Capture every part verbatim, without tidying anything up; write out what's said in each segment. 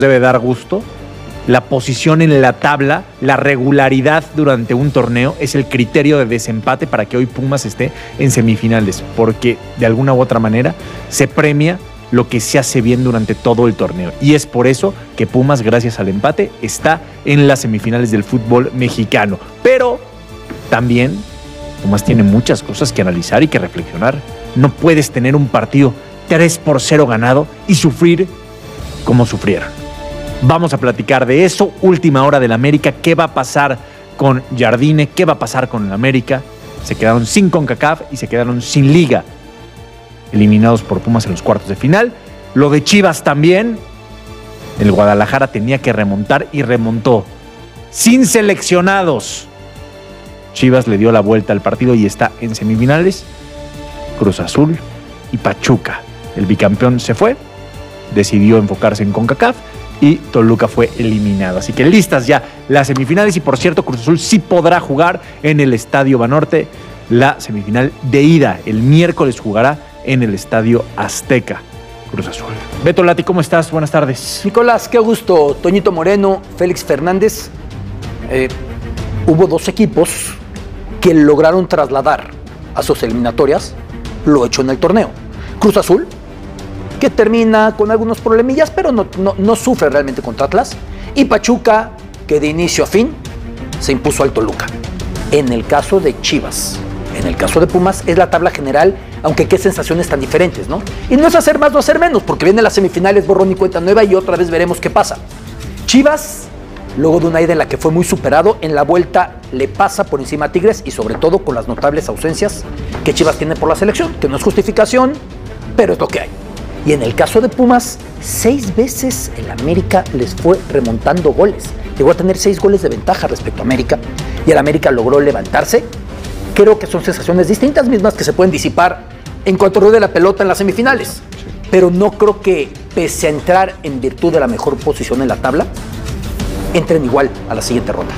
debe dar gusto. La posición en la tabla, la regularidad durante un torneo es el criterio de desempate para que hoy Pumas esté en semifinales, porque de alguna u otra manera se premia lo que se hace bien durante todo el torneo. Y es por eso que Pumas, gracias al empate, está en las semifinales del fútbol mexicano. Pero también Pumas tiene muchas cosas que analizar y que reflexionar. No puedes tener un partido tres por cero ganado y sufrir como sufrieron. Vamos a platicar de eso. Última hora del América. ¿Qué va a pasar con Jardine? ¿Qué va a pasar con el América? Se quedaron sin CONCACAF y se quedaron sin Liga. Eliminados por Pumas en los cuartos de final. Lo de Chivas también. El Guadalajara tenía que remontar y remontó. Sin seleccionados. Chivas le dio la vuelta al partido y está en semifinales. Cruz Azul y Pachuca. El bicampeón se fue. Decidió enfocarse en CONCACAF. Y Toluca fue eliminado. Así que listas ya las semifinales. Y por cierto, Cruz Azul sí podrá jugar en el Estadio Banorte la semifinal de ida. El miércoles jugará en el Estadio Azteca. Cruz Azul. Beto Lati, ¿cómo estás? Buenas tardes. Nicolás, qué gusto. Toñito Moreno, Félix Fernández. Eh, hubo dos equipos que lograron trasladar a sus eliminatorias lo hecho en el torneo. Cruz Azul, que termina con algunos problemillas, pero no, no, no sufre realmente contra Atlas. Y Pachuca, que de inicio a fin se impuso al Toluca. En el caso de Chivas, en el caso de Pumas, es la tabla general, aunque qué sensaciones tan diferentes, ¿no? Y no es hacer más, no hacer menos, porque vienen las semifinales, borrón y cuenta nueva, y otra vez veremos qué pasa. Chivas, luego de una ida en la que fue muy superado, en la vuelta le pasa por encima a Tigres, y sobre todo con las notables ausencias que Chivas tiene por la selección, que no es justificación, pero es lo que hay. Y en el caso de Pumas, seis veces el América les fue remontando goles. Llegó a tener seis goles de ventaja respecto a América, y el América logró levantarse. Creo que son sensaciones distintas, mismas que se pueden disipar en cuanto ruede la pelota en las semifinales. Sí. Pero no creo que, pese a entrar en virtud de la mejor posición en la tabla, entren igual a la siguiente ronda.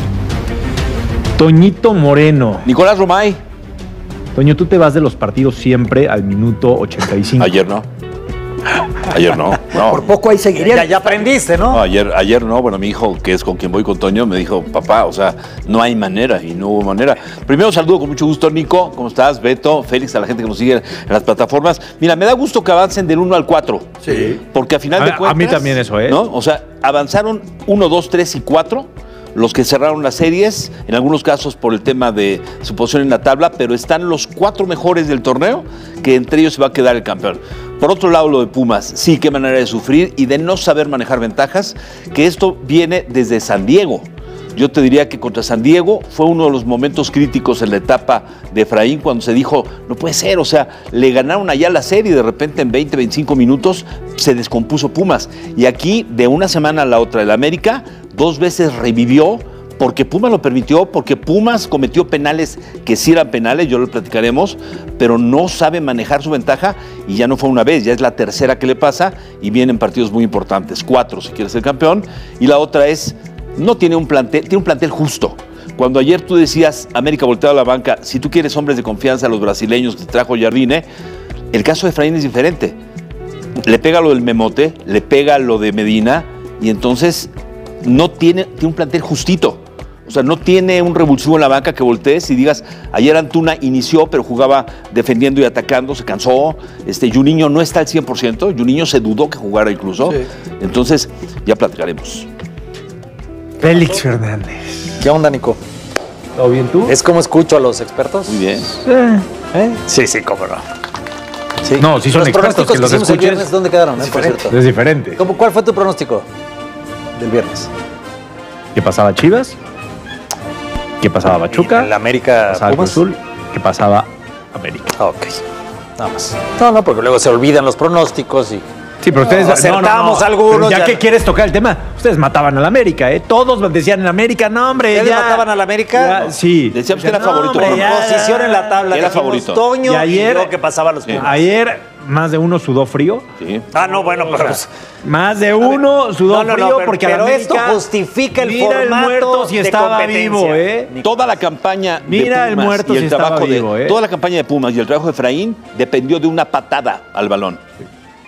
Toñito Moreno. Nicolás Romay. Toño, tú te vas de los partidos siempre al minuto ochenta y cinco. Ayer no. Ayer no, no. Por poco ahí seguiría. Ya, ya aprendiste, ¿no? no ayer, ayer no. Bueno, mi hijo, que es con quien voy con Toño, me dijo, papá, o sea, no hay manera, y no hubo manera. Primero saludo con mucho gusto, Nico. ¿Cómo estás? Beto, Félix, a la gente que nos sigue en las plataformas. Mira, me da gusto que avancen del uno al cuatro. Sí. Porque a final a, de cuentas... A mí también eso, ¿eh? ¿no? O sea, avanzaron uno, dos, tres y cuatro. Los que cerraron las series, en algunos casos por el tema de su posición en la tabla, pero están los cuatro mejores del torneo, que entre ellos se va a quedar el campeón. Por otro lado, lo de Pumas, sí, qué manera de sufrir y de no saber manejar ventajas, que esto viene desde San Diego. Yo te diría que contra San Diego fue uno de los momentos críticos en la etapa de Efraín, cuando se dijo, no puede ser, o sea, le ganaron allá la serie y de repente en veinte, veinticinco minutos se descompuso Pumas. Y aquí, de una semana a la otra, el América dos veces revivió, porque Pumas lo permitió, porque Pumas cometió penales que sí eran penales, yo lo platicaremos, pero no sabe manejar su ventaja y ya no fue una vez, ya es la tercera que le pasa y vienen partidos muy importantes, cuatro si quieres ser campeón, y la otra es, no tiene un plantel, tiene un plantel justo. Cuando ayer tú decías, América volteado a la banca, si tú quieres hombres de confianza, los brasileños que trajo Jardine, el caso de Efraín es diferente. Le pega lo del Memote, le pega lo de Medina, y entonces no tiene, tiene un plantel justito. O sea, no tiene un revulsivo en la banca que voltees y digas, ayer Antuna inició, pero jugaba defendiendo y atacando, se cansó. Este, Juninho no está al cien por ciento, Juninho se dudó que jugara incluso. Sí. Entonces, ya platicaremos. Félix Fernández. ¿Qué onda, Nico? ¿Todo bien tú? ¿Es como escucho a los expertos? Muy bien. Eh. ¿Eh? Sí, sí, cómo no. Sí. No, si son los expertos pronósticos que los que hicimos escuches. el viernes, ¿dónde quedaron? Es eh, por diferente. cierto. Es diferente. ¿Cómo, ¿Cuál fue tu pronóstico del viernes? ¿Qué pasaba Chivas? ¿Qué pasaba Pachuca? ¿En la América pasaba Pumas? Azul? ¿Qué pasaba América? Ok, nada más. No, no, porque luego se olvidan los pronósticos y... Sí, pero ustedes... No, acertamos no, no, algunos. Ya, ya que quieres tocar el tema, ustedes mataban a la América, ¿eh? Todos decían en América, no, hombre, ¿Ustedes ya... mataban a la América? Ya, sí. Decíamos que era no, favorito. hombre, Por ya, posición en la tabla. Era dijimos favorito. Toño y ayer... y luego que pasaban los Pumas. Ayer, más de uno sudó frío. Sí. Ah, no, bueno, pero... Más de uno sudó no, no, frío no, pero, porque pero la América... esto justifica el mira formato el muerto si de estaba competencia. vivo, ¿eh? Toda la campaña Mira de el Pumas muerto y el si estaba trabajo vivo, de, ¿eh? toda la campaña de Pumas y el trabajo de Efraín dependió de una patada al balón.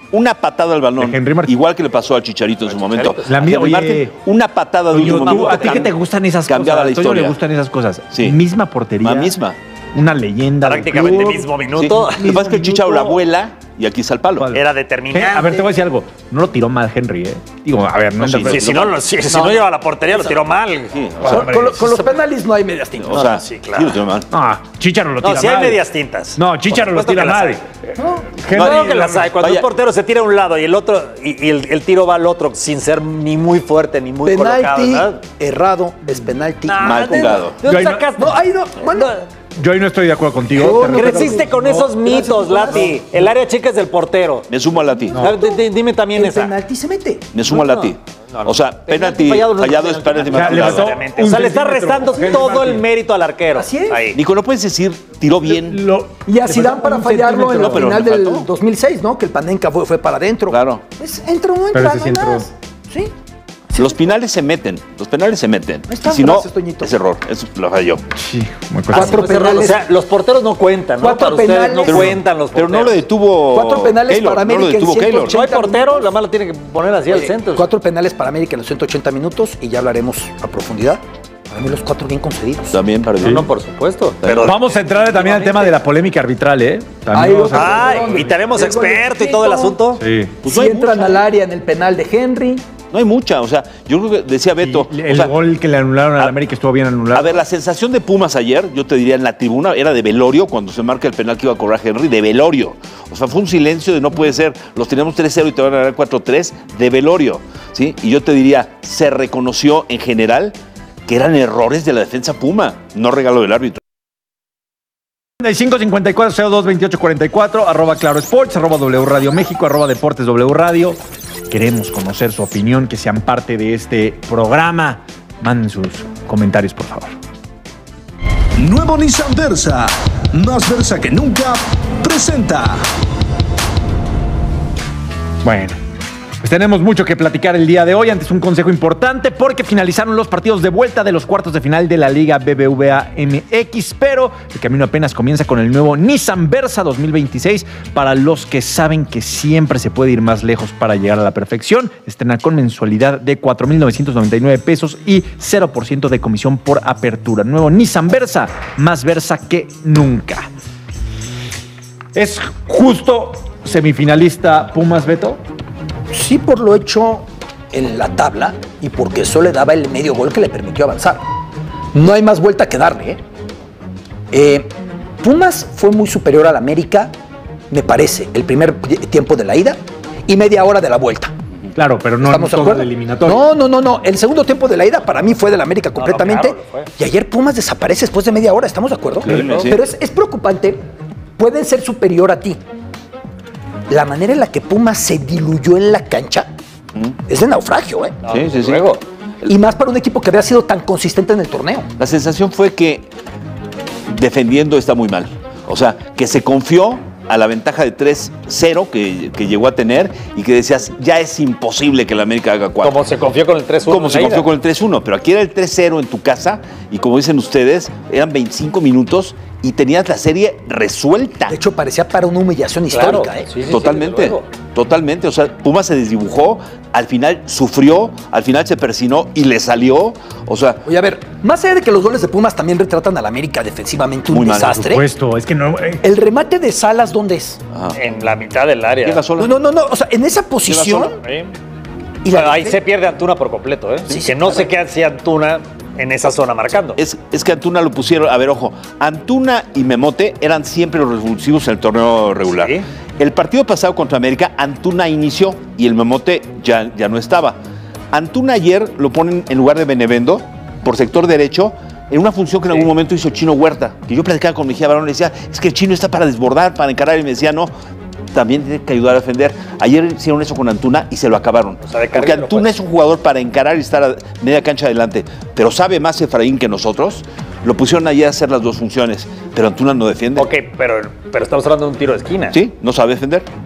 una patada al balón, De Henry Martin. igual que le pasó al Chicharito en su momento. La A mía, Henry oye, Martin, una patada de Toño, último tú, minuto. ¿a ti que te gustan esas cambiaba cosas? la A Toño le historia. gustan esas cosas. Sí. Misma portería. La misma. Una leyenda. del Prácticamente club. mismo Sí. minuto. Lo que pasa es que el Chicharo la vuela y aquí está el palo. ¿Cuál? Era Eh, determinante. A ver, te voy a decir algo. No lo tiró mal Henry, ¿eh? Digo, a ver, no, No, sí, entra- Sí, si no, lo- si, si no lleva a la portería, lo tiró mal. Sí, o sea, Con, con lo- con los penales no hay medias tintas. o sea, sí, sí, claro. lo tiró mal. No, Chicharo lo tira No, si mal. hay medias tintas. No, Chicharo Por lo supuesto tira que las mal. hay. Henry- Claro que las hay. Cuando Vaya. un portero se tira a un lado y el otro y, y el, el tiro va al otro sin ser ni muy fuerte ni muy colocado, Penalti ¿verdad? errado es penalti. Nah, Mal ¿de- jugado. ¿De dónde Yo ahí no- sacas? No, ahí no. Bueno, Yo ahí no estoy de acuerdo contigo. Yo pero- no- Creciste con No, esos gracias, mitos, Nicolás. Lati. El área chica es del portero. Me sumo a Lati. A ver, di- di- Dime también el esa. penalti se mete. Me sumo a No, Lati. no, no. O sea, penalti fallado, no es penalti O sea, mal le jugado. faltó- Obviamente. O un sea, le está centímetro. restando Henry todo el Martin. mérito al arquero. Así es. Ahí. Nico, no puedes decir tiró bien. Lo- Y a le Zidane faltó para un fallarlo en la No, pero final le del faltó. dos mil seis, ¿no? Que el Panenka fue, fue para adentro. Claro. Pues entró o no Pero entra, ese sí nada entró. más. Sí. Los penales se meten. Los penales se meten. Ahí está, Y si no, gracias, Toñito. es error. Eso lo falló. Sí, muy Cuatro cuesta. Pues, error, penales. O sea, los porteros no cuentan, ¿no? Cuatro Para ustedes penales. no Pero- cuentan los Pero porteros. no lo detuvo. Cuatro penales Keylor, para No lo América en detuvo ciento Keylor. ochenta. No hay portero, nada más lo tiene que poner así al centro. Cuatro penales para América en los ciento ochenta minutos y ya hablaremos a profundidad. Para mí los cuatro bien concedidos. También para No, no, por supuesto. Pero Vamos a entrar también al tema de la polémica arbitral, ¿eh? También Ahí vamos va. a- Ay, y tenemos El experto y todo el asunto. Sí. Pues si no hay entran mucha. al área en el penal de Henry. No hay mucha. O sea, yo creo que decía Beto. Y o el sea, gol que le anularon al a- América estuvo bien anulado. A ver, la sensación de Pumas ayer, yo te diría en la tribuna, era de velorio cuando se marca el penal que iba a cobrar Henry, de velorio. O sea, fue un silencio de no puede ser, los teníamos tres cero y te van a ganar cuatro tres, de velorio. ¿Sí? Y yo te diría, se reconoció en general que eran errores de la defensa Puma, no regalo del árbitro. cincuenta y cinco cincuenta y cuatro cero dos veintiocho cuarenta y cuatro, arroba Claro Sports, arroba W Radio México, arroba Deportes W Radio. Queremos conocer su opinión, que sean parte de este programa. Manden sus comentarios, por favor. Nuevo Nissan Versa, más Versa que nunca, presenta. Bueno, pues tenemos mucho que platicar el día de hoy. Antes un consejo importante porque finalizaron los partidos de vuelta de los cuartos de final de la Liga B B V A M X, pero el camino apenas comienza con el nuevo Nissan Versa dos mil veintiséis. Para los que saben que siempre se puede ir más lejos para llegar a la perfección, estrena con mensualidad de cuatro mil novecientos noventa y nueve pesos y cero por ciento de comisión por apertura. Nuevo Nissan Versa, más Versa que nunca. ¿Es justo semifinalista Pumas, Beto? Sí, por lo hecho en la tabla y porque eso le daba el medio gol que le permitió avanzar. No hay más vuelta que darle. ¿eh? Eh, Pumas fue muy superior al América, me parece, el primer tiempo de la ida y media hora de la vuelta. Claro, pero no en ¿Estamos de todo acuerdo? el eliminatorio. No, no, no, no. El segundo tiempo de la ida para mí fue del América completamente. claro, lo fue. Y ayer Pumas desaparece después de media hora, ¿estamos de acuerdo? Sí, sí. Pero es, es preocupante. Pueden ser superior a ti. La manera en la que Pumas se diluyó en la cancha es de naufragio, ¿eh? Sí, sí, sí. Luego. Y más para un equipo que había sido tan consistente en el torneo. La sensación fue que defendiendo está muy mal. O sea, que se confió a la ventaja de tres cero que, que llegó a tener y que decías, ya es imposible que la América haga cuatro. Como se confió con el tres uno. Como en se la confió ida. con el tres uno, pero aquí era el tres cero en tu casa y como dicen ustedes, eran veinticinco minutos y tenías la serie resuelta. De hecho, parecía para una humillación Claro, histórica, ¿eh? sí, sí, sí, Totalmente, desde luego. totalmente. O sea, Pumas se desdibujó, al final sufrió, al final se persinó y le salió. O sea, Oye, a ver, más allá de que los goles de Pumas también retratan al América defensivamente un Muy mal, por Por desastre. supuesto, es que no. eh, El remate de Salas, ¿dónde es? En la mitad del área. llega solo. No, no, no, no. O sea, en esa posición. Sí. Y la Ahí se pierde Antuna por completo, ¿eh? Sí, que sí, no claro. se queda así Antuna en esa zona marcando. Es, es que Antuna lo pusieron, a ver, ojo, Antuna y Memote eran siempre los revulsivos en el torneo regular. Sí. El partido pasado contra América, Antuna inició y el Memote ya, ya no estaba. Antuna ayer lo ponen en lugar de Benevendo, por sector derecho, en una función que en algún momento hizo Chino Huerta, que yo platicaba con Mejía Barón, le decía, es que el Chino está para desbordar, para encarar, y me decía, no, también tiene que ayudar a defender. Ayer hicieron eso con Antuna y se lo acabaron. sea, de Porque carril, Antuna pues. es un jugador para encarar y estar a media cancha adelante, pero sabe más Efraín que nosotros. Lo pusieron allí a hacer las dos funciones, pero Antuna no defiende. Ok, pero, pero estamos hablando de un tiro de esquina. ¿Sí? ¿No sabe defender?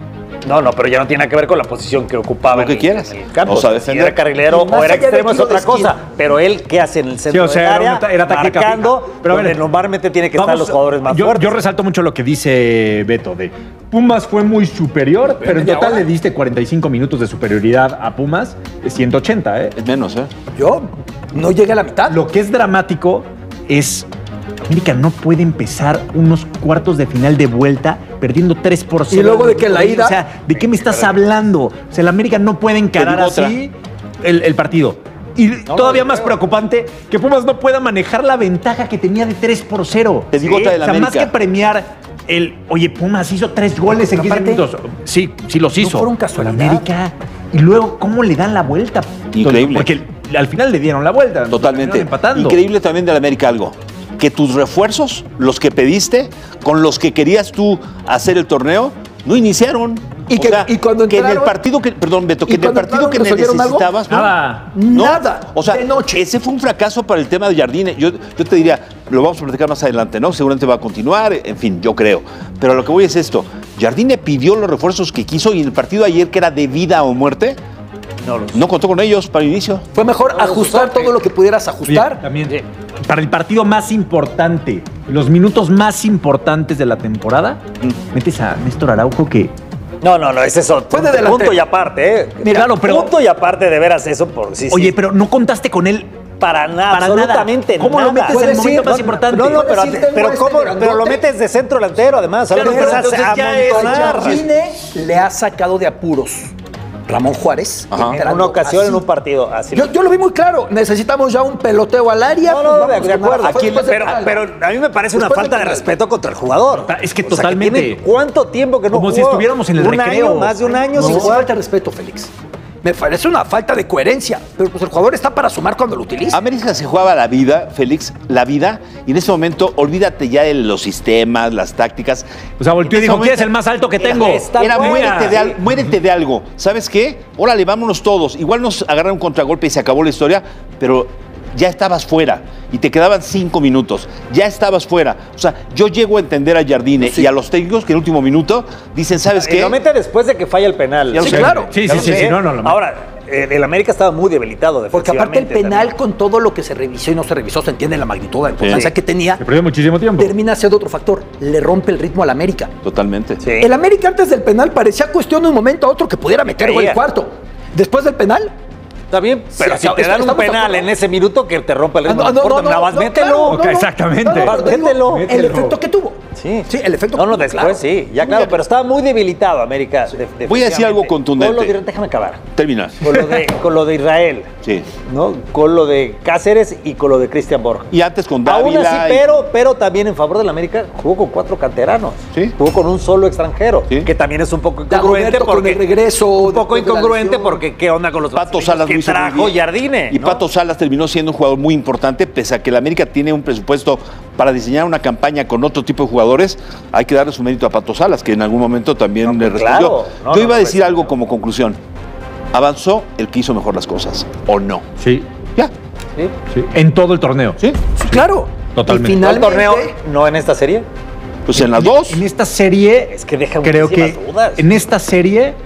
No, no, pero ya no tiene nada que ver con la posición que ocupaba Lo que en, quieras. en el campo. O sea, Si defender. era carrilero Y más o era allá de extremo es tiro de otra cosa. esquina. Pero él, ¿qué hace en el centro Sí, o sea, del era área? un- era ataque marcando, capita. Pero a ver, donde normalmente tiene que estar Vamos, los jugadores más yo, fuertes. yo resalto mucho lo que dice Beto de Pumas fue muy superior, pero en media total hora. le diste cuarenta y cinco minutos de superioridad a Pumas, de ciento ochenta, ¿eh? Es menos, ¿eh? Yo no llegué a la mitad. Lo que es dramático es América no puede empezar unos cuartos de final de vuelta perdiendo tres por cero. Y luego de que la ida- O sea, ¿de qué me estás hablando? O sea, el América no puede encarar Te digo otra. así el, el partido. Y todavía no, más creo. preocupante que Pumas no pueda manejar la ventaja que tenía de tres por cero. Te digo otra del O sea, más América. que premiar el, oye, Pumas hizo tres goles en quince Aparte, minutos. Sí, sí los hizo. fueron Pero casualidad. América. Y luego, ¿cómo le dan la vuelta? Increíble. Porque al final le dieron la vuelta. Totalmente. Terminaron empatando. Increíble también del América algo. Que tus refuerzos, los que pediste, con los que querías tú hacer el torneo, no iniciaron. Y O que- sea, y cuando que en el entraron- partido que, perdón, Beto, que y en el cuando partido que entraron, ¿resolvieron algo? necesitabas, ¿no? Nada. No. Nada. O sea, De noche. ese fue un fracaso para el tema de Jardine. Yo, yo te diría, lo vamos a platicar más adelante, ¿no? Seguramente va a continuar, en fin, yo creo. Pero a lo que voy es esto. Jardine pidió los refuerzos que quiso y en el partido de ayer, que era de vida o muerte, No, los- no contó con ellos para el inicio. Fue mejor ajustar todo lo que pudieras Bien, ajustar. también. Para el partido más importante, los minutos más importantes de la temporada, metes a Néstor Araujo que No, no, no, es eso. Fue de punto, delantero. punto y aparte, ¿eh? Mira, claro, pero- Punto y aparte de veras eso por sí. Oye, sí. pero no contaste con él. para nada, para absolutamente nada. ¿Cómo nada. lo metes en el Puedes momento ir, más no, importante? No, no, pero, Puedes ir, tengo pero, este ¿cómo? grandote. pero lo metes de centro delantero, además. Claro, Ahora pero empiezas entonces a ya es- amontonar. Jardine le ha sacado de apuros Ramón Juárez. Ajá. En entrando una ocasión, así. en un partido así. Yo, yo lo vi muy claro. Necesitamos ya un peloteo al área. No, no, pues no, de, vamos de con acuerdo. Nava. Fue Aquí, después del pero, penal. pero a mí me parece una Después falta de del penal. respeto contra el jugador. Es que O sea, que totalmente. tiene ¿cuánto tiempo que no Como si jugó? estuviéramos en el un recreo. Año, más de un año No, sin sí jugar. falta de respeto, Félix. Me parece una falta de coherencia. Pero pues el jugador está para sumar cuando lo utiliza. América se jugaba la vida, Félix, la vida, y en ese momento olvídate ya de los sistemas, las tácticas. O sea, volteó y En ese dijo, momento ¿quién es el más alto que tengo? Está Era buena, muérete de, sí. al- muérete de algo. ¿Sabes qué? Órale, vámonos todos. Igual nos agarraron un contragolpe y se acabó la historia, pero ya estabas fuera y te quedaban cinco minutos. Ya estabas fuera. O sea, yo llego a entender a Jardine y a los técnicos que en el último minuto dicen, ¿sabes Y qué? lo mete después de que falla el penal. Ya lo Sí, sé. claro. Sí, Ya sí, lo sí, sé. sí, no, no, lo- Ahora, eh, el América estaba muy debilitado Porque aparte el defensivamente penal, también. con todo lo que se revisó y no se revisó, se entiende la magnitud, la importancia Sí. que tenía, Se perdió muchísimo tiempo. termina siendo otro factor. Le rompe el ritmo al América. Totalmente. Sí. El América antes del penal parecía cuestión de un momento a otro que pudiera meter gol Caía. el cuarto. Después del penal, Está bien, pero Sí, si está- te dan un estamos de penal acuerdo. en ese minuto que te rompe el ritmo, Ah, no, importa, nada más mételo. claro, Ok, exactamente. pero Vas, te digo, mételo. El Mételo. efecto que tuvo. Sí. Sí, el efecto No, que no, tuvo, después claro. sí, ya claro, pero estaba muy debilitado América. de- Voy a decir algo defensivamente. contundente. Con lo de- déjame acabar. Termina. Con lo de, con lo de Israel, Sí. ¿no? Con lo de Cáceres y con lo de Cristian Borja. Y antes con Aún Dávila. así, y- pero, pero también en favor del América jugó con cuatro canteranos. Sí. Jugó con un solo extranjero, Sí. que también es un poco incongruente Dagoberto con porque el regreso, un poco después de la incongruente lesión. porque qué onda con los Pato brasileños Salas lo que hizo muy trajo bien. Jardine. Y ¿no? Pato Salas terminó siendo un jugador muy importante, pese a que el América tiene un presupuesto para diseñar una campaña con otro tipo de jugadores. Hay que darle su mérito a Pato Salas, que en algún momento también le respondió. claro. No, Yo no, iba a no, decir pues, algo como conclusión. ¿Avanzó el que hizo mejor las cosas o no? Sí, Ya. ¿Sí? sí. En todo el torneo. ¿Sí? Sí, claro. Totalmente. Y ¿No el finalmente, torneo no en esta serie? Pues en las dos. En esta serie, Es que deja creo que muchísimas dudas. en esta serie,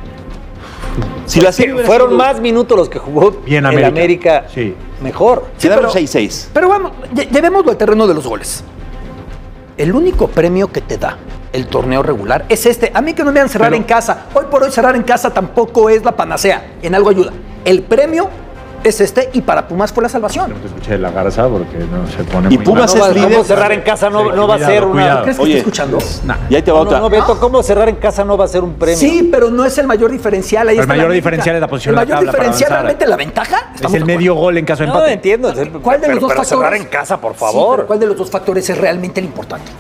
Si la serie hubiera Fueron sido- más minutos los que jugó Bien el América. América Sí. mejor. Quedaron pero- seis seis. Pero vamos, lle- llevémoslo al terreno de los goles. El único premio que te da el torneo regular es este. A mí que no me vean cerrar Pero- en casa. Hoy por hoy cerrar en casa tampoco es la panacea. En algo ayuda. El premio es este y para Pumas fue la salvación. no te escuché la garza porque no se pone Y muy Pumas mal. es ¿Cómo líder. cerrar en casa no, Sí, no va a cuidado, ser una... cuidado. ¿Crees que Oye, está escuchando? Nah. Y ahí te va No, otra. no, Beto, ¿cómo cerrar en casa no va a ser un premio? Sí, pero no es el mayor diferencial. Ahí El está mayor la diferencial es la posición El en la mayor tabla para diferencial avanzar. realmente la ventaja. Es Estamos el de medio acuerdo. gol en caso de No, empate. entiendo. ¿Cuál de pero, los dos pero factores? cerrar en casa, por Sí, favor. pero ¿cuál de los dos factores es realmente el importante?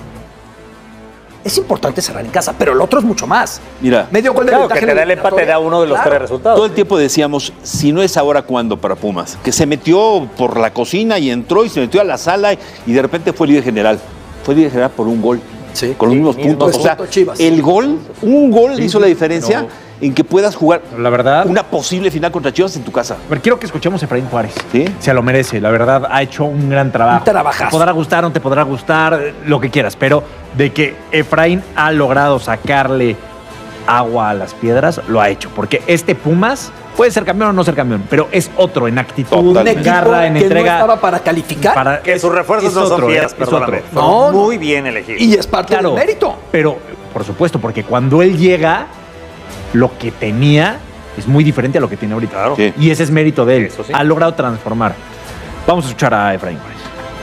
Es importante cerrar en casa, pero el otro es mucho más. Mira. Medio gol de Claro, ventaja que en te la da el empate eliminatoria. da uno de los Claro. tres resultados. Todo el tiempo decíamos, si no es ahora, ¿cuándo para Pumas? Que se metió por la cocina y entró y se metió a la sala y, y de repente fue líder general. Fue líder general por un gol. Sí. Con los Sí, mismos mismo puntos. O sea, punto Chivas. el gol, un gol hizo la diferencia no. en que puedas jugar La verdad, una posible final contra Chivas en tu casa. a ver, quiero que escuchemos a Efraín Juárez. ¿Sí? Se lo merece, la verdad, ha hecho un gran trabajo. Un trabajazo. Te podrá gustar, no te podrá gustar, lo que quieras, pero de que Efraín ha logrado sacarle agua a las piedras, lo ha hecho. Porque este Pumas puede ser campeón o no ser campeón, pero es otro en actitud, Un en equipo garra, en que entrega. no estaba para calificar. Para- Que sus refuerzos es no son otro, piedras, es perdóname. otro. Fueron No, no. muy bien elegidos. Y es parte Claro, del mérito. pero por supuesto, porque cuando él llega, lo que tenía es muy diferente a lo que tiene ahorita. Claro. Sí. Y ese es mérito de él. Eso sí. Ha logrado transformar. Vamos a escuchar a Efraín Juárez.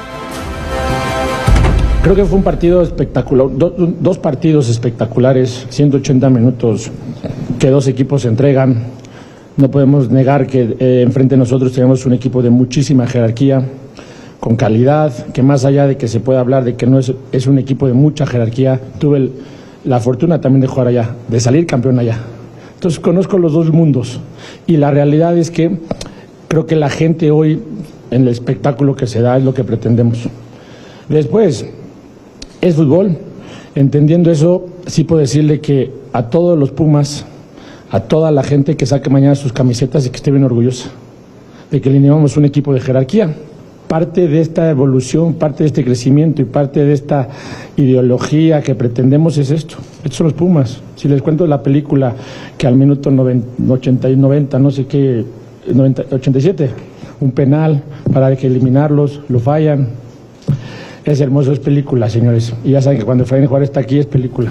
Creo que fue un partido espectacular, do- dos partidos espectaculares, ciento ochenta minutos que dos equipos se entregan. No podemos negar que eh, enfrente de nosotros tenemos un equipo de muchísima jerarquía, con calidad, que más allá de que se pueda hablar de que no es, es un equipo de mucha jerarquía, tuve el- la fortuna también de jugar allá, de salir campeón allá. Entonces conozco los dos mundos y la realidad es que creo que la gente hoy en el espectáculo que se da es lo que pretendemos. Después, es fútbol. Entendiendo eso, sí puedo decirle que a todos los Pumas, a toda la gente que saque mañana sus camisetas y que esté bien orgullosa de que alineamos un equipo de jerarquía. Parte de esta evolución, parte de este crecimiento y parte de esta ideología que pretendemos es esto. Estos son los Pumas. Si les cuento la película que al minuto noventa, ochenta y noventa, no sé qué, noventa, ochenta y siete, un penal para que eliminarlos, lo fallan. Es hermoso, es película, señores. Y ya saben que cuando Efraín Juárez está aquí es película.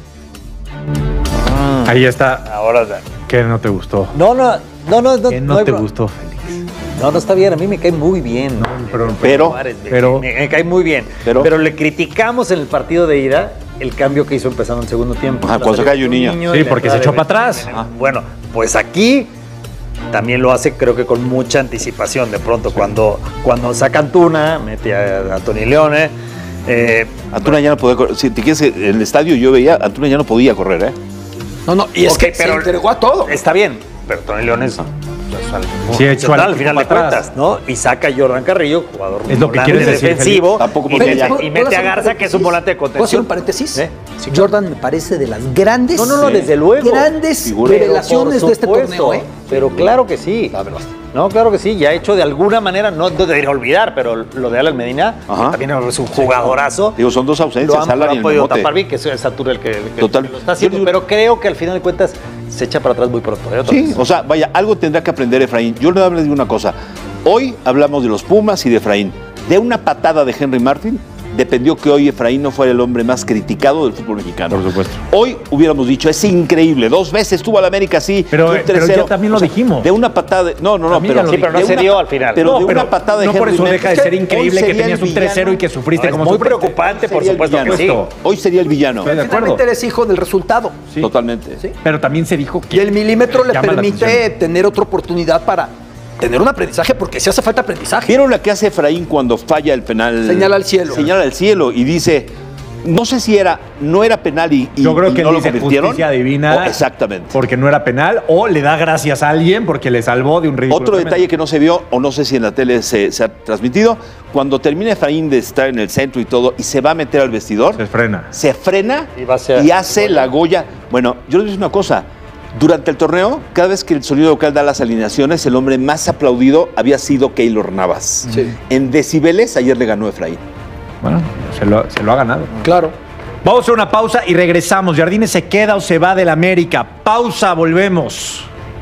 Ahí está. Ahora, ¿Qué no te gustó? no, no, no, no, no, ¿Qué no no hay te pro- gustó, Félix? No, no está bien, a mí me cae muy bien. pero- Pero- Juárez, me- pero- me, me cae muy bien. pero- Pero, le criticamos en el partido de ida el cambio que hizo empezando el segundo tiempo. Ajá, La cuando se salida cae de un niño. Sí, y la porque se entrada echó de para Benjamín. atrás. Ah, Bueno, pues aquí también lo hace creo que con mucha anticipación. De pronto cuando, cuando saca Antuna, mete a, a Tony Leone. Eh, Antuna ya no podía correr. Si te quieres, en el estadio yo veía, Antuna ya no podía correr, ¿eh? No, no, y es Ok, que pero- se entregó a todo. Está bien, pero Tony León es, es al, Sí, echó al al equipo final de para atrás. cuentas, ¿no? Y saca a Jordan Carrillo, jugador Es lo que volante quieres decir, defensivo, Felipe. Tampoco y, podía mete, ya. y ¿Puedo mete hacer a un Garza, que es un paréntesis? volante de ¿Puedo hacer contención. un paréntesis? ¿Eh? Jordan me parece de las grandes, No, no, no, desde luego. grandes Figura. revelaciones Pero por de este supuesto, torneo, ¿eh? Pero claro que sí. La verdad. No, claro que sí. Ya ha hecho de alguna manera, no debería olvidar, pero lo de Alan Medina, Ajá. que también es un jugadorazo. Digo, son dos Lo ausencias, han, Alan lo y han el podido Memote. tapar bien, que es el Satur el que, el que- Total. que lo está haciendo. Yo- yo- Pero creo que al final de cuentas se echa para atrás muy pronto. ¿eh? Otra Sí, vez. o sea, vaya, algo tendrá que aprender Efraín. Yo le hablo de una cosa. Hoy hablamos de los Pumas y de Efraín. De una patada de Henry Martin dependió que hoy Efraín no fuera el hombre más criticado del fútbol mexicano. Por supuesto. Hoy hubiéramos dicho, es increíble, dos veces tuvo al América así, Pero- un pero tres cero. ya también lo dijimos. De una patada de... No, no, no, También pero... ya lo Sí, pero no de se una dio pa- al final. Pero No, de pero una patada de no Henry por eso Martin. deja de Es que ser increíble hoy que sería tenías el un tres cero y que villano. sufriste No, es como muy sufriste. preocupante, por Sería el supuesto que villano. sí. Hoy sería el villano. Estoy de acuerdo. Finalmente eres hijo del resultado. Sí. Totalmente. Sí. Pero también se dijo que Y el milímetro le llama la permite atención. tener otra oportunidad para tener un aprendizaje, porque si hace falta aprendizaje. ¿Vieron la que hace Efraín cuando falla el penal? Señala al cielo. Señala al cielo y dice, no sé si era, no era penal y, y- Yo creo y que no él lo dice convirtieron. justicia divina. O- exactamente. Porque no era penal. O le da gracias a alguien porque le salvó de un ridículo. Otro tremendo. detalle que no se vio, o no sé si en la tele se, se ha transmitido, cuando termina Efraín de estar en el centro y todo, y se va a meter al vestidor, Se frena. se frena Y va hacia- y hace la Goya. Bueno, yo les digo una cosa. Durante el torneo, cada vez que el sonido local da las alineaciones, el hombre más aplaudido había sido Keylor Navas. Sí. En decibeles, ayer le ganó Efraín. Bueno, se lo, se lo ha ganado. Claro. Vamos a hacer una pausa y regresamos. ¿Jardines se queda o se va del América? Pausa, volvemos.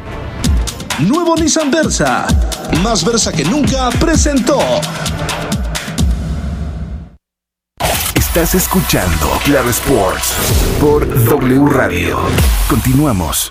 Nuevo Nissan Versa. Más Versa que nunca presentó. Estás escuchando Claro Sports por W Radio. Continuamos.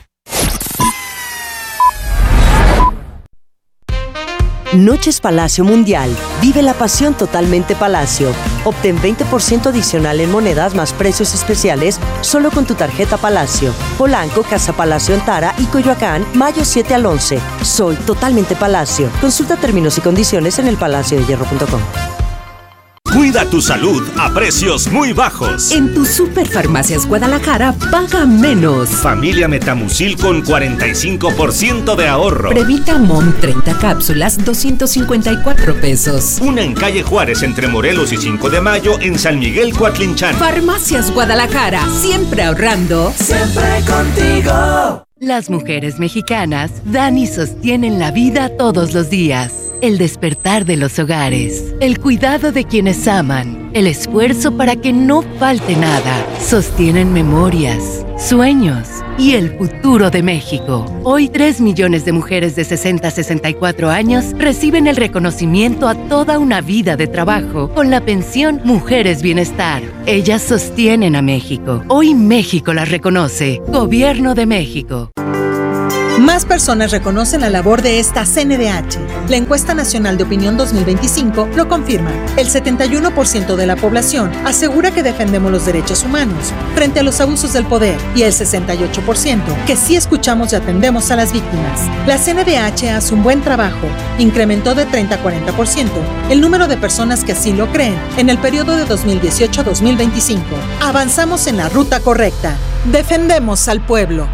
Noches Palacio Mundial. Vive la pasión totalmente Palacio. Obtén veinte por ciento adicional en monedas más precios especiales solo con tu tarjeta Palacio. Polanco, Casa Palacio Antara y Coyoacán, mayo siete al once. Soy totalmente Palacio. Consulta términos y condiciones en el palacio de hierro punto com. Cuida tu salud a precios muy bajos. En tu Superfarmacias Guadalajara, paga menos. Familia Metamucil con cuarenta y cinco por ciento de ahorro. Previta Mom treinta cápsulas, doscientos cincuenta y cuatro pesos. Una en calle Juárez entre Morelos y cinco de mayo en San Miguel Coatlinchán. Farmacias Guadalajara, siempre ahorrando. Siempre contigo. Las mujeres mexicanas dan y sostienen la vida todos los días. el despertar de los hogares, el cuidado de quienes aman, el esfuerzo para que no falte nada. Sostienen memorias, sueños y el futuro de México. Hoy, tres millones de mujeres de sesenta a sesenta y cuatro años reciben el reconocimiento a toda una vida de trabajo con la pensión Mujeres Bienestar. Ellas sostienen a México. Hoy México las reconoce. Gobierno de México. Más personas reconocen la labor de esta C N D H. La encuesta nacional de opinión dos mil veinticinco lo confirma. El setenta y uno por ciento de la población asegura que defendemos los derechos humanos frente a los abusos del poder y el sesenta y ocho por ciento que sí escuchamos y atendemos a las víctimas. La C N D H hace un buen trabajo. Incrementó de treinta a cuarenta por ciento el número de personas que así lo creen en el periodo de dos mil dieciocho a dos mil veinticinco. Avanzamos en la ruta correcta. Defendemos al pueblo.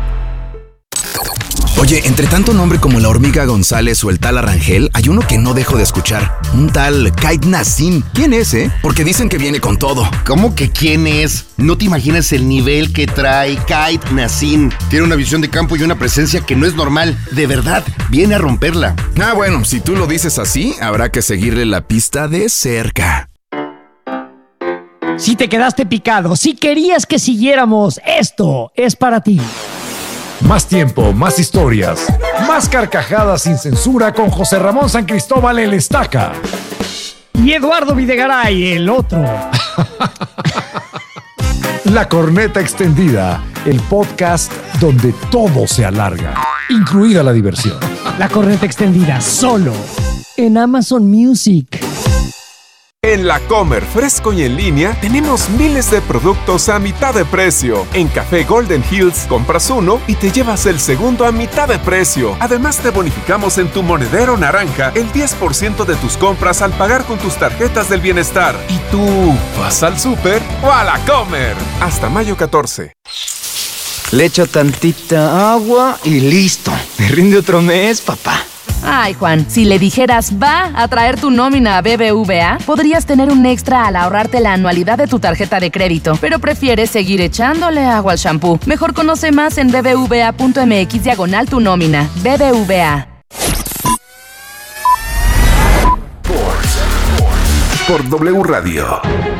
Oye, entre tanto nombre como la hormiga González o el tal Arrangel, hay uno que no dejo de escuchar. Un tal Kait Nassim. ¿Quién es, eh? Porque dicen que viene con todo. ¿Cómo que quién es? No te imaginas el nivel que trae Kait Nassim. Tiene una visión de campo y una presencia que no es normal. De verdad, viene a romperla. Ah, bueno, si tú lo dices así, habrá que seguirle la pista de cerca. Si te quedaste picado, si querías que siguiéramos, esto es para ti. Más tiempo, más historias, más carcajadas sin censura con José Ramón San Cristóbal el Estaca. Y Eduardo Videgaray, el otro. La Corneta Extendida, el podcast donde todo se alarga, incluida la diversión. La Corneta Extendida, solo en Amazon Music. En La Comer, fresco y en línea, tenemos miles de productos a mitad de precio. En Café Golden Hills, compras uno y te llevas el segundo a mitad de precio. Además, te bonificamos en tu monedero naranja el diez por ciento de tus compras al pagar con tus tarjetas del bienestar. ¿Y tú vas al súper o a La Comer? Hasta mayo catorce. Le echo tantita agua y listo. Me rinde otro mes, papá. Ay, Juan, si le dijeras va a traer tu nómina a B B V A, podrías tener un extra al ahorrarte la anualidad de tu tarjeta de crédito, pero prefieres seguir echándole agua al shampoo. Mejor conoce más en bbva.mx diagonal tu nómina. B B V A. Por W Radio.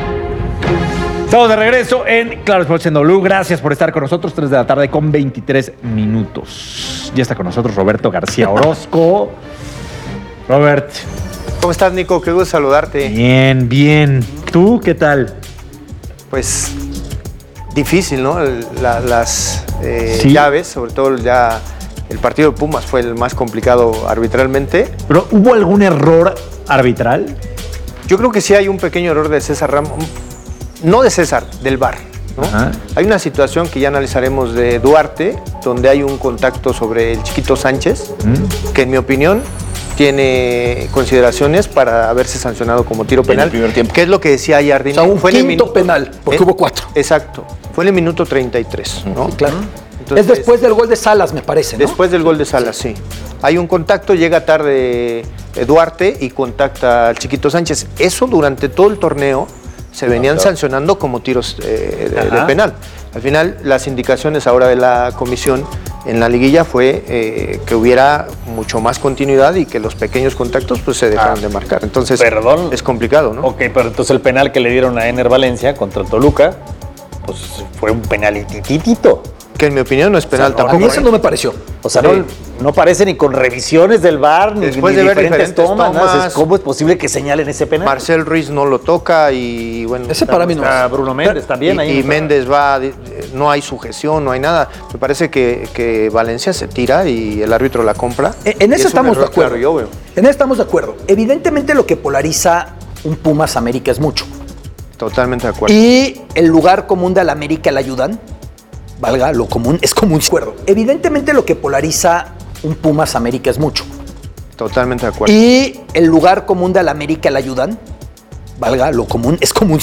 Estamos de regreso en Claro Sports en W. Gracias por estar con nosotros. tres de la tarde con veintitrés minutos. Ya está con nosotros Roberto García Orozco. Robert. ¿Cómo estás, Nico? Qué gusto saludarte. Bien, bien. ¿Tú qué tal? Pues difícil, ¿no? La, las eh, ¿Sí? llaves, sobre todo ya el partido de Pumas fue el más complicado arbitralmente. ¿Pero hubo algún error arbitral? Yo creo que sí hay un pequeño error de César Ramos. No de César, del V A R, ¿no? Hay una situación que ya analizaremos de Duarte, donde hay un contacto sobre el Chiquito Sánchez, ¿Mm? que en mi opinión tiene consideraciones para haberse sancionado como tiro penal. En el primer tiempo. ¿Qué es lo que decía Jardine? O sea, un fue quinto en el minuto, penal, porque eh, hubo cuatro. Exacto. Fue en el minuto treinta y tres, ¿no? Sí, claro. Entonces, es después del gol de Salas, me parece, ¿no? Después del gol de Salas, sí. Hay un contacto, llega tarde Duarte y contacta al Chiquito Sánchez. Eso durante todo el torneo se venían claro. sancionando como tiros eh, de, de penal. Al final, las indicaciones ahora de la comisión en la liguilla fue eh, que hubiera mucho más continuidad y que los pequeños contactos pues se dejaran ah, de marcar. Entonces, perdón. Es complicado, ¿no? Ok, pero entonces el penal que le dieron a Ener Valencia contra el Toluca, pues fue un penalititito. Que en mi opinión no es penal, o sea, no, tampoco. A mí eso no me pareció. O sea, sí. no, no parece ni con revisiones del V A R, ni, Después ni de ver diferentes, diferentes tomas. tomas ¿no? ¿Cómo es posible que señalen ese penal? Marcel Ruiz no lo toca y bueno. Ese para mí no es. Bruno Méndez también. Y, ahí y Méndez va, no hay sujeción, no hay nada. Me parece que, que Valencia se tira y el árbitro la compra. En eso estamos de acuerdo. Claro, yo veo. En eso estamos de acuerdo. Evidentemente lo que polariza un Pumas América es mucho. Totalmente de acuerdo. Y el lugar común de la América le ayudan. Valga, lo común es común. De acuerdo. Evidentemente lo que polariza un Pumas América es mucho. Totalmente de acuerdo. Y el lugar común de la América le ayudan. Valga, lo común es común.